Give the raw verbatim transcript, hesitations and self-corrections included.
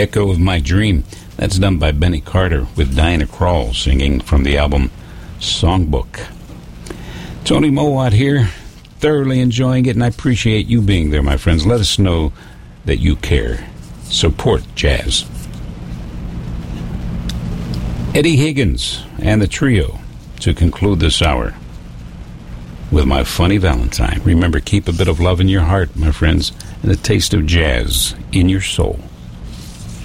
Echo of My Dream. That's done by Benny Carter with Diana Krall singing from the album Songbook. Tony Mowat here, thoroughly enjoying it, and I appreciate you being there, my friends. Let us know that you care. Support jazz. Eddie Higgins and the trio to conclude this hour with My Funny Valentine. Remember, keep a bit of love in your heart, my friends, and a taste of jazz in your soul.